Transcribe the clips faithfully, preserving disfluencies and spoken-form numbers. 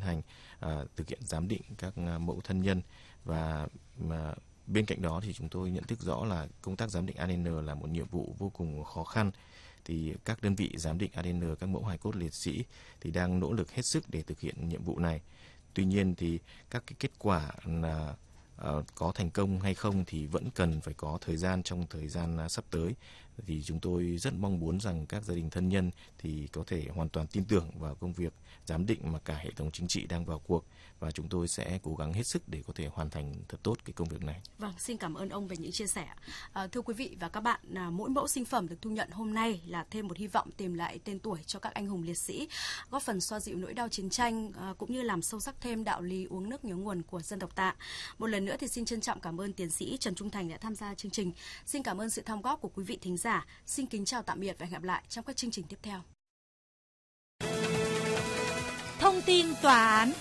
thành à, thực hiện giám định các mẫu thân nhân. Và mà bên cạnh đó thì chúng tôi nhận thức rõ là công tác giám định a đê en là một nhiệm vụ vô cùng khó khăn. Thì các đơn vị giám định a đê en các mẫu hài cốt liệt sĩ thì đang nỗ lực hết sức để thực hiện nhiệm vụ này. Tuy nhiên thì các cái kết quả là uh, có thành công hay không thì vẫn cần phải có thời gian, trong thời gian uh, sắp tới. Thì chúng tôi rất mong muốn rằng các gia đình thân nhân thì có thể hoàn toàn tin tưởng vào công việc giám định mà cả hệ thống chính trị đang vào cuộc, và chúng tôi sẽ cố gắng hết sức để có thể hoàn thành thật tốt cái công việc này. Vâng, xin cảm ơn ông về những chia sẻ. À, thưa quý vị và các bạn, à, mỗi mẫu sinh phẩm được thu nhận hôm nay là thêm một hy vọng tìm lại tên tuổi cho các anh hùng liệt sĩ, góp phần xoa dịu nỗi đau chiến tranh, à, cũng như làm sâu sắc thêm đạo lý uống nước nhớ nguồn của dân tộc ta. Một lần nữa thì xin trân trọng cảm ơn tiến sĩ Trần Trung Thành đã tham gia chương trình. Xin cảm ơn sự đóng góp của quý vị thính giả. Xin kính chào tạm biệt và hẹn gặp lại trong các chương trình tiếp theo. Thông tin tòa án.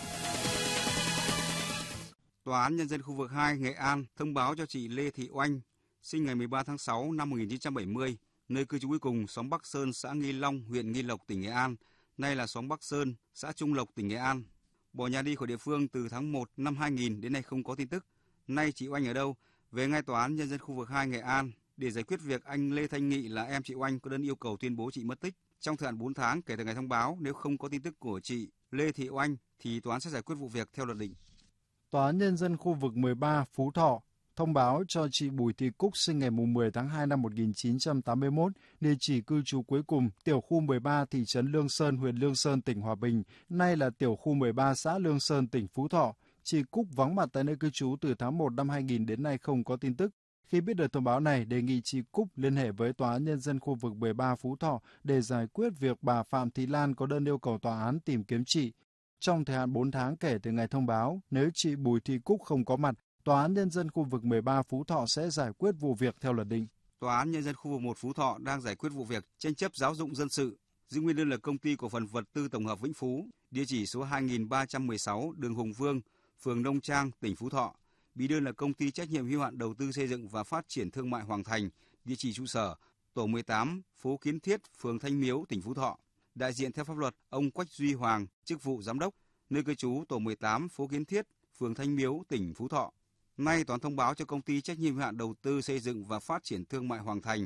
Tòa án Nhân dân khu vực hai Nghệ An thông báo cho chị Lê Thị Oanh, sinh ngày mười ba tháng sáu năm một nghìn chín trăm bảy mươi, nơi cư trú cuối cùng xóm Bắc Sơn, xã Nghi Long, huyện Nghi Lộc, tỉnh Nghệ An, nay là xóm Bắc Sơn, xã Trung Lộc, tỉnh Nghệ An. Bỏ nhà đi khỏi địa phương từ tháng một năm hai nghìn đến nay không có tin tức. Nay chị Oanh ở đâu? Về ngay Tòa án Nhân dân khu vực hai Nghệ An để giải quyết việc anh Lê Thanh Nghị là em chị Oanh có đơn yêu cầu tuyên bố chị mất tích. Trong thời hạn bốn tháng kể từ ngày thông báo, nếu không có tin tức của chị Lê Thị Oanh thì tòa án sẽ giải quyết vụ việc theo luật định. Tòa án Nhân dân khu vực mười ba Phú Thọ thông báo cho chị Bùi Thị Cúc sinh ngày mười tháng hai năm một nghìn chín trăm tám mươi mốt, địa chỉ cư trú cuối cùng tiểu khu mười ba thị trấn Lương Sơn, huyện Lương Sơn, tỉnh Hòa Bình, nay là tiểu khu mười ba xã Lương Sơn, tỉnh Phú Thọ. Chị Cúc vắng mặt tại nơi cư trú từ tháng một năm hai nghìn đến nay không có tin tức. Khi biết được thông báo này, đề nghị chị Cúc liên hệ với Tòa án Nhân dân khu vực mười ba Phú Thọ để giải quyết việc bà Phạm Thị Lan có đơn yêu cầu tòa án tìm kiếm chị. Trong thời hạn bốn tháng kể từ ngày thông báo, nếu chị Bùi Thị Cúc không có mặt, Tòa án Nhân dân khu vực mười ba Phú Thọ sẽ giải quyết vụ việc theo luật định. Tòa án Nhân dân khu vực một Phú Thọ đang giải quyết vụ việc tranh chấp giáo dụng dân sự. Giữ nguyên đơn là Công ty Cổ phần Vật tư Tổng hợp Vĩnh Phú, địa chỉ số hai nghìn ba trăm mười sáu đường Hùng Vương, phường Nông Trang, tỉnh Phú Thọ. Bí đơn là Công ty Trách nhiệm hữu hạn Đầu tư Xây dựng và Phát triển Thương mại Hoàng Thành, địa chỉ trụ sở tổ mười tám, phố Kiến Thiết, phường Thanh Miếu, tỉnh Phú Thọ. Đại diện theo pháp luật ông Quách Duy Hoàng, chức vụ giám đốc, nơi cư trú tổ mười tám, phố Kiến Thiết, phường Thanh Miếu, tỉnh Phú Thọ. Nay tòa án thông báo cho Công ty Trách nhiệm hữu hạn Đầu tư Xây dựng và Phát triển Thương mại Hoàng Thành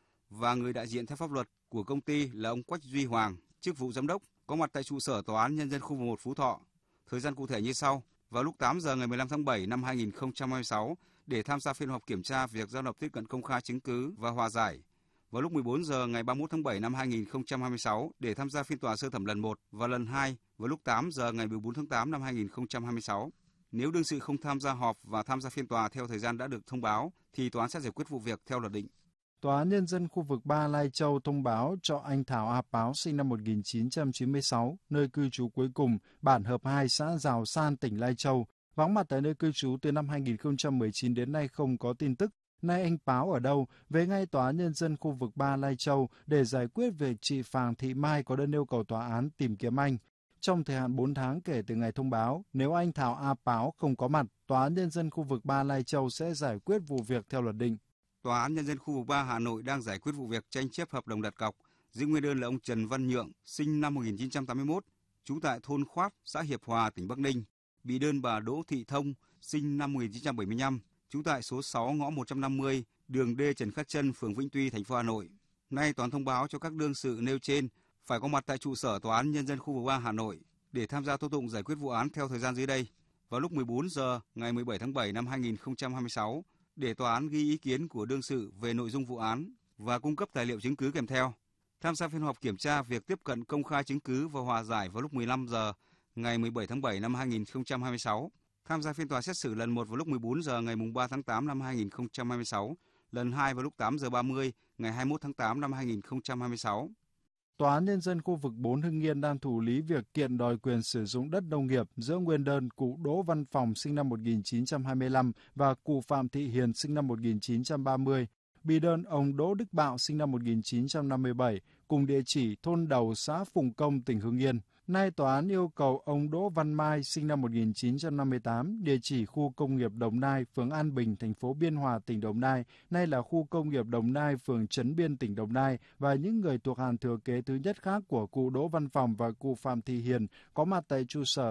và người đại diện theo pháp luật của công ty là ông Quách Duy Hoàng, chức vụ giám đốc, có mặt tại trụ sở Tòa án Nhân dân khu vực một Phú Thọ. Thời gian cụ thể như sau: vào lúc tám giờ ngày mười lăm tháng bảy năm hai nghìn không trăm hai mươi sáu để tham gia phiên họp kiểm tra việc giao nộp tiếp cận công khai chứng cứ và hòa giải. Vào lúc mười bốn giờ ngày ba mươi mốt tháng bảy năm hai nghìn không trăm hai mươi sáu để tham gia phiên tòa sơ thẩm lần một và lần hai vào lúc tám giờ ngày mười bốn tháng tám năm hai nghìn không trăm hai mươi sáu. Nếu đương sự không tham gia họp và tham gia phiên tòa theo thời gian đã được thông báo thì tòa án sẽ giải quyết vụ việc theo luật định. Tòa án Nhân dân khu vực ba Lai Châu thông báo cho anh Thảo A Páo sinh năm một nghìn chín trăm chín mươi sáu, nơi cư trú cuối cùng, bản Hợp hai, xã Giào San, tỉnh Lai Châu, vắng mặt tại nơi cư trú từ năm hai nghìn không trăm mười chín đến nay không có tin tức. Nay anh Páo ở đâu? Về ngay Tòa án Nhân dân khu vực ba Lai Châu để giải quyết việc chị Phàng Thị Mai có đơn yêu cầu tòa án tìm kiếm anh. Trong thời hạn bốn tháng kể từ ngày thông báo, nếu anh Thảo A Páo không có mặt, Tòa án Nhân dân khu vực ba Lai Châu sẽ giải quyết vụ việc theo luật định. Tòa án Nhân dân khu vực ba Hà Nội đang giải quyết vụ việc tranh chấp hợp đồng đặt cọc. Giữ nguyên đơn là ông Trần Văn Nhượng, sinh năm một nghìn chín trăm tám mươi mốt, trú tại thôn Khoát, xã Hiệp Hòa, tỉnh Bắc Ninh. Bị đơn bà Đỗ Thị Thông, sinh năm một nghìn chín trăm bảy mươi lăm, trú tại số sáu ngõ một trăm năm mươi, đường D Trần Khát Trân, phường Vĩnh Tuy, thành phố Hà Nội. Nay tòa án thông báo cho các đương sự nêu trên phải có mặt tại trụ sở Tòa án Nhân dân khu vực ba Hà Nội để tham gia tố tụng giải quyết vụ án theo thời gian dưới đây. Vào lúc mười bốn giờ ngày mười bảy tháng bảy năm hai nghìn không trăm hai mươi sáu, để tòa án ghi ý kiến của đương sự về nội dung vụ án và cung cấp tài liệu chứng cứ kèm theo. Tham gia phiên họp kiểm tra việc tiếp cận công khai chứng cứ và hòa giải vào lúc mười lăm giờ ngày mười bảy tháng bảy năm hai nghìn không trăm hai mươi sáu. Tham gia phiên tòa xét xử lần một vào lúc mười bốn giờ ngày ba tháng tám năm hai nghìn không trăm hai mươi sáu, lần hai vào lúc tám giờ ba mươi ngày hai mươi mốt tháng tám năm hai nghìn không trăm hai mươi sáu. Tòa án Nhân dân khu vực bốn Hưng Yên đang thụ lý việc kiện đòi quyền sử dụng đất nông nghiệp giữa nguyên đơn cụ Đỗ Văn Phòng sinh năm một nghìn chín trăm hai mươi lăm và cụ Phạm Thị Hiền sinh năm một nghìn chín trăm ba mươi. Bị đơn ông Đỗ Đức Bạo sinh năm một nghìn chín trăm năm mươi bảy cùng địa chỉ thôn Đầu, xã Phùng Công, tỉnh Hưng Yên. Nay tòa án yêu cầu ông Đỗ Văn Mai sinh năm một nghìn chín trăm năm mươi tám, địa chỉ khu công nghiệp Đồng Nai, phường An Bình, thành phố Biên Hòa, tỉnh Đồng Nai, nay là khu công nghiệp Đồng Nai, phường Trấn Biên, tỉnh Đồng Nai, và những người thuộc hàng thừa kế thứ nhất khác của cụ Đỗ Văn Phòng và cụ Phạm Thị Hiền có mặt tại trụ sở